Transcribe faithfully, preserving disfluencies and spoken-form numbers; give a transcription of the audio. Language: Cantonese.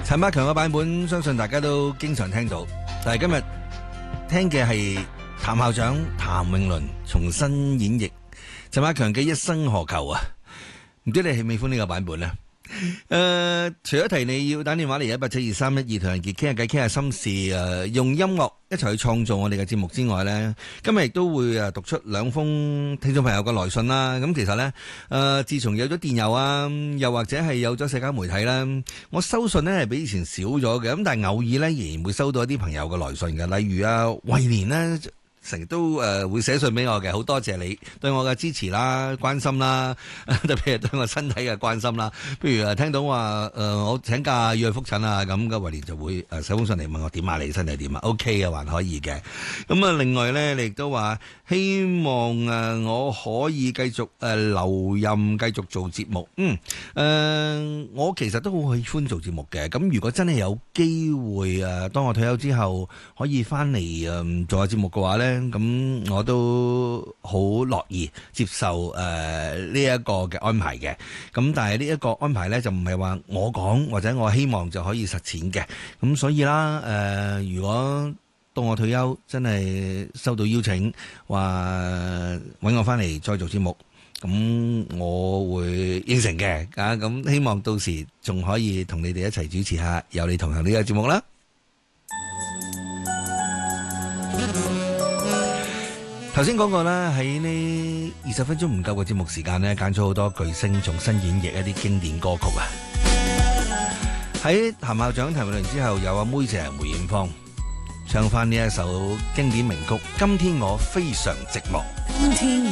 陳百強嘅版本，相信大家都經常聽到。但係今日聽嘅係譚校長譚詠麟重新演繹陳百強嘅《一生何求》啊！唔知你喜唔喜歡呢個版本呢？誒、呃，除咗提你要打電話嚟一八七二三一二同人傑傾下偈、傾下心事，誒、呃，用音樂一齊去創造我哋嘅節目之外呢，今日亦都會誒讀出兩封聽眾朋友嘅來信啦。咁其實呢，誒、呃，自從有咗電郵啊，又或者係有咗社交媒體啦，我收信呢係比以前少咗嘅。咁但係偶爾呢，仍然會收到一啲朋友嘅來信嘅，例如啊，慧蓮呢。成日都誒、呃、會寫信俾我嘅，好多謝你對我嘅支持啦、關心啦，特別係對我身體嘅關心啦。譬如誒聽到話誒、呃、我請假要去覆診啊，咁嘅慧蓮就會誒寫封信嚟問我點啊，你身體點啊 ？OK 嘅，還可以嘅。咁啊，另外咧，你亦都話希望誒我可以繼續誒留任，繼續做節目。嗯誒、呃，我其實都好喜歡做節目嘅。咁如果真係有機會誒，當我退休之後可以翻嚟誒做下節目嘅話咧，咁我都好樂意接受誒呢一個嘅安排嘅。咁但係呢一個安排呢，就唔係話我講或者我希望就可以實踐嘅。咁所以啦，誒、呃、如果到我退休真係收到邀請，話搵我翻嚟再做節目，咁我會應承嘅。啊，咁希望到時仲可以同你哋一齊主持下有你同行呢個節目啦。頭先講過啦，喺呢二十分鐘唔夠嘅節目時間呢，揀咗好多巨星重新演繹一啲經典歌曲啊！喺譚校長譚詠麟之後，有阿妹姐梅艷芳唱翻呢一首經典名曲《今天我非常寂寞》。今天